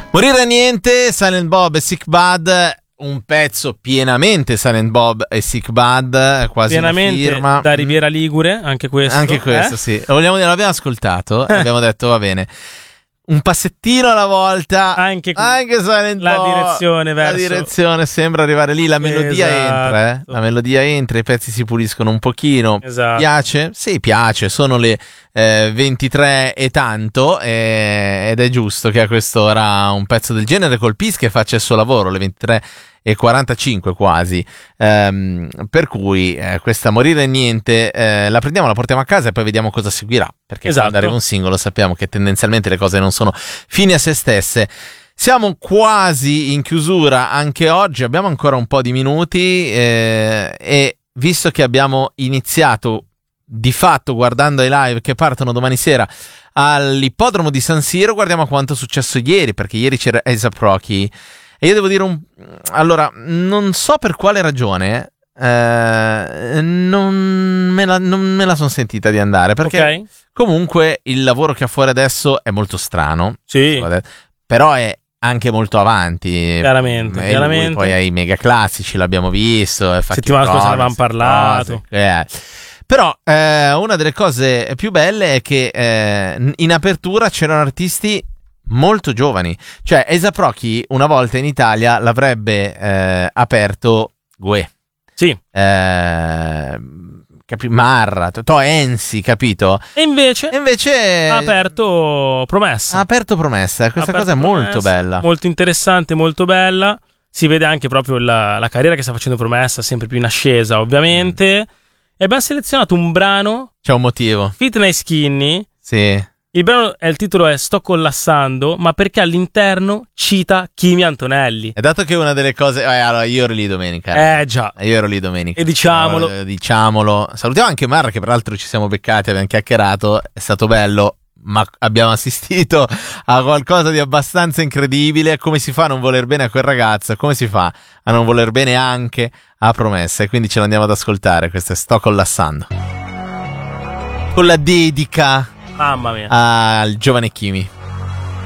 Morire a niente, Silent Bob e Sick Bad, un pezzo pienamente Silent Bob e Sick Bad, quasi pienamente una firma. Da Riviera Ligure, anche questo. Anche questo, sì. L'abbiamo ascoltato e abbiamo detto va bene. Un passettino alla volta, anche Silent la Bob, direzione verso... la direzione sembra arrivare lì, la melodia entra, la melodia entra, i pezzi si puliscono un pochino. Esatto. Piace? Sì, piace, sono le 23 e tanto ed è giusto che a quest'ora un pezzo del genere colpisca e faccia il suo lavoro, le 23:45 quasi, per cui questa Morire e niente la prendiamo, la portiamo a casa e poi vediamo cosa seguirà, perché quando arriva un singolo sappiamo che tendenzialmente le cose non sono fini a se stesse. Siamo quasi in chiusura anche oggi, abbiamo ancora un po' di minuti e visto che abbiamo iniziato di fatto guardando i live che partono domani sera all'ippodromo di San Siro, guardiamo quanto è successo ieri, perché ieri c'era A$AP Rocky e io devo dire allora, non so per quale ragione non me la sono sentita di andare, perché comunque il lavoro che ha fuori adesso è molto strano, sì, però è anche molto avanti, chiaramente. Poi ai mega classici l'abbiamo visto, settimana scorsa ne avevamo parlato, però una delle cose più belle è che in apertura c'erano artisti molto giovani, cioè A$AP Rocky una volta in Italia l'avrebbe aperto Gue, sì, Marra, Ensi, capito? E invece ha aperto Promessa. Questa cosa è molto bella, molto interessante, molto bella. Si vede anche proprio la carriera che sta facendo Promessa, sempre più in ascesa, ovviamente. E abbiamo selezionato un brano. C'è un motivo. Fitness Skinny. Sì. Il titolo è Sto collassando, ma perché all'interno cita Kimi Antonelli. E dato che una delle cose... allora io ero lì domenica. Già. Io ero lì domenica. E diciamolo. Diciamolo. Salutiamo anche Marra, che peraltro ci siamo beccati, abbiamo chiacchierato, è stato bello, ma abbiamo assistito a qualcosa di abbastanza incredibile. Come si fa a non voler bene a quel ragazzo? Come si fa a non voler bene anche a Promessa? E quindi ce l'andiamo ad ascoltare. Questo è Sto collassando. Con la dedica... Mamma mia. Al giovane Kimi.